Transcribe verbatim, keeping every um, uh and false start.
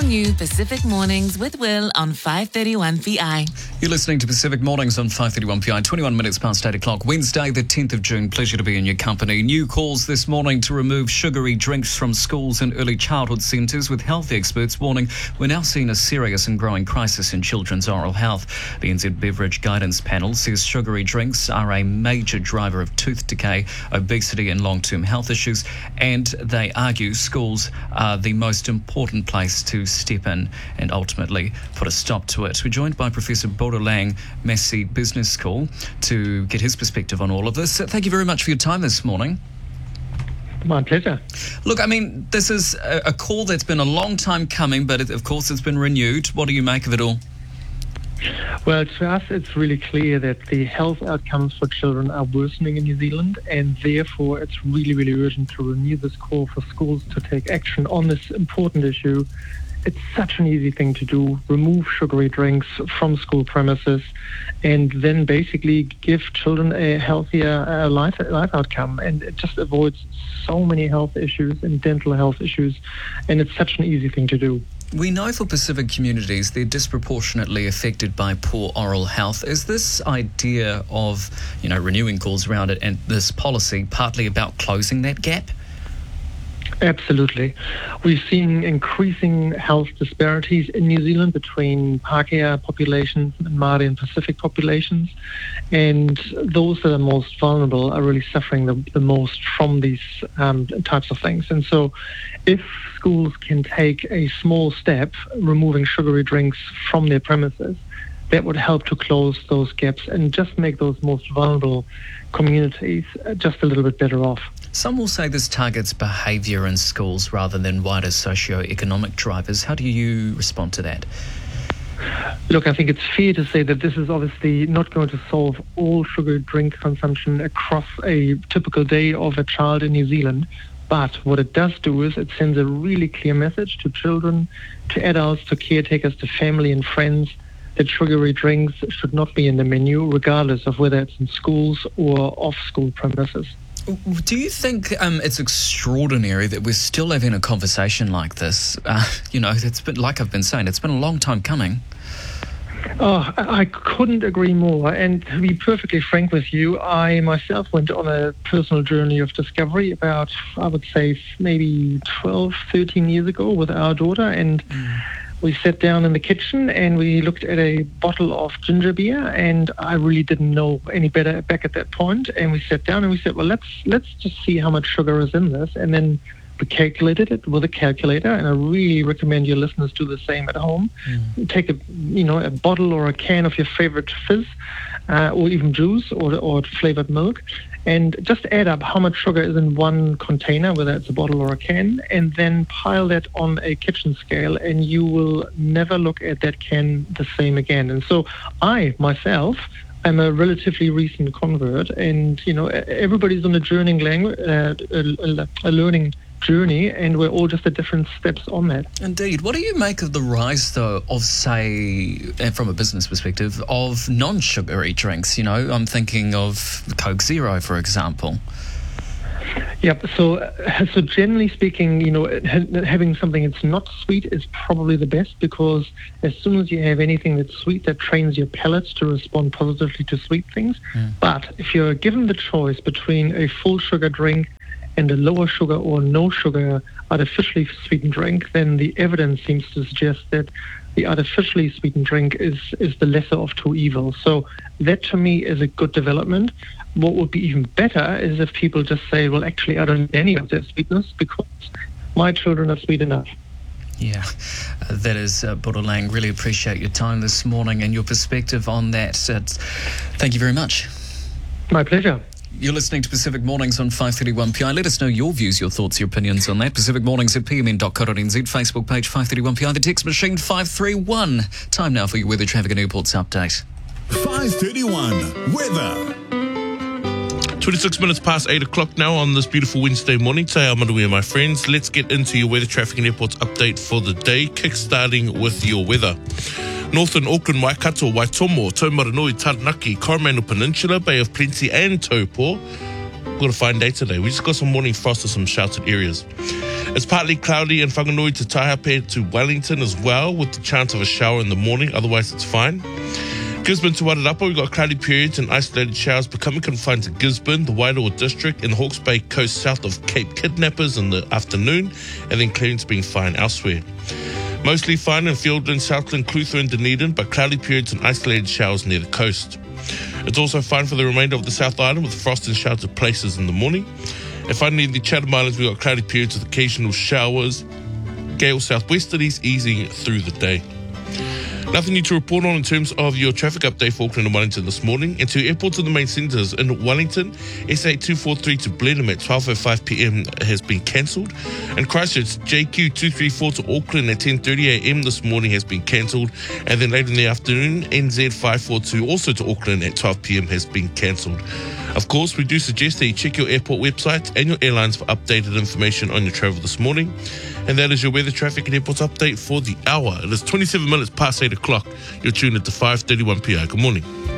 new Pacific Mornings with Will on five thirty-one P I. You're listening to Pacific Mornings on five thirty-one P I, twenty-one minutes past eight o'clock, Wednesday, the tenth of June. Pleasure to be in your company. New calls this morning to remove sugary drinks from schools and early childhood centres, with health experts warning we're now seeing a serious and growing crisis in children's oral health. The N Z Beverage Guidance Panel says sugary drinks are a major driver of tooth decay, obesity and long-term health issues, and they argue schools are the most important place to step in and ultimately put a stop to it. We're joined by Professor Bodo Lang, Massey Business School, to get his perspective on all of this. Thank you very much for your time this morning. My pleasure. Look, I mean, this is a, a call that's been a long time coming, but it, of course it's been renewed. What do you make of it all? Well, to us, it's really clear that the health outcomes for children are worsening in New Zealand, and therefore it's really, really urgent to renew this call for schools to take action on this important issue. It's such an easy thing to do. Remove sugary drinks from school premises and then basically give children a healthier uh, life, life outcome. And it just avoids so many health issues and dental health issues. And it's such an easy thing to do. We know for Pacific communities they're disproportionately affected by poor oral health. Is this idea of, you know, renewing calls around it and this policy partly about closing that gap? Absolutely. We've seen increasing health disparities in New Zealand between Pākehā populations and Māori and Pacific populations, and those that are most vulnerable are really suffering the, the most from these um, types of things. And so if schools can take a small step, removing sugary drinks from their premises, that would help to close those gaps and just make those most vulnerable communities just a little bit better off. Some will say this targets behaviour in schools rather than wider socio-economic drivers. How do you respond to that? Look, I think it's fair to say that this is obviously not going to solve all sugar drink consumption across a typical day of a child in New Zealand. But what it does do is it sends a really clear message to children, to adults, to caretakers, to family and friends that sugary drinks should not be in the menu, regardless of whether it's in schools or off-school premises. Do you think um, it's extraordinary that we're still having a conversation like this? Uh, you know, it's been, like I've been saying, it's been a long time coming. Oh, I couldn't agree more. And to be perfectly frank with you, I myself went on a personal journey of discovery about, I would say, maybe twelve, thirteen years ago with our daughter. And mm. we sat down in the kitchen and we looked at a bottle of ginger beer, and I really didn't know any better back at that point. And we sat down and we said, well, let's let's just see how much sugar is in this. And then we calculated it with a calculator, and I really recommend your listeners do the same at home. Mm. Take a you know a bottle or a can of your favorite fizz, uh, or even juice or or flavored milk, and just add up how much sugar is in one container, whether it's a bottle or a can, and then pile that on a kitchen scale, and you will never look at that can the same again. And so I, myself, I'm a relatively recent convert, and, you know, everybody's on a journeying language, uh, a, a learning journey, and we're all just at different steps on that. Indeed. What do you make of the rise, though, of, say, and from a business perspective, of non-sugary drinks? You know, I'm thinking of Coke Zero, for example. Yeah, so so generally speaking, you know, having something that's not sweet is probably the best, because as soon as you have anything that's sweet, that trains your palate to respond positively to sweet things. Mm. But if you're given the choice between a full sugar drink and a lower sugar or no sugar artificially sweetened drink, then the evidence seems to suggest that the artificially sweetened drink is, is the lesser of two evils. So that to me is a good development. What would be even better is if people just say, well, actually, I don't need any of that sweetness because my children are sweet enough. Yeah, uh, that is uh, Bodo Lang. Really appreciate your time this morning and your perspective on that. Uh, thank you very much. My pleasure. You're listening to Pacific Mornings on five thirty-one P I. Let us know your views, your thoughts, your opinions on that. Pacific Mornings at p m n dot co dot n z, Facebook page five thirty-one P I, the text machine five three one. Time now for your weather, traffic and airports update. five thirty-one Weather. twenty-six minutes past eight o'clock now on this beautiful Wednesday morning. Te Amarui, my friends. Let's get into your weather, traffic and airports update for the day, kick-starting with your weather. Northern Auckland, Waikato, Waitomo, Taumaranui, Taranaki, Coromandel Peninsula, Bay of Plenty and Taupo. We've got a fine day today. We just got some morning frost in some sheltered areas. It's partly cloudy in Whanganui to Taihape to Wellington as well, with the chance of a shower in the morning. Otherwise, it's fine. Gisborne to Wairarapa, we've got cloudy periods and isolated showers becoming confined to Gisborne, the Wairoa district, and the Hawke's Bay coast south of Cape Kidnappers in the afternoon, and then clearance being fine elsewhere. Mostly fine in Fiordland, Southland, Clutha and Dunedin, but cloudy periods and isolated showers near the coast. It's also fine for the remainder of the South Island with frost and showers at places in the morning. And finally, in the Chatham Islands, we've got cloudy periods with occasional showers, gale southwesterlies easing through the day. Nothing new to report on in terms of your traffic update for Auckland and Wellington this morning. And to airports in the main centres in Wellington, S A two forty-three to Blenheim at twelve oh five p.m. has been cancelled. And Christchurch, J Q two thirty-four to Auckland at ten thirty a.m. this morning has been cancelled. And then later in the afternoon, N Z five forty-two also to Auckland at twelve p.m. has been cancelled. Of course, we do suggest that you check your airport website and your airlines for updated information on your travel this morning. And that is your weather, traffic and airports update for the hour. It is twenty-seven minutes past eight o'clock. You're tuned into five thirty-one P I. Good morning.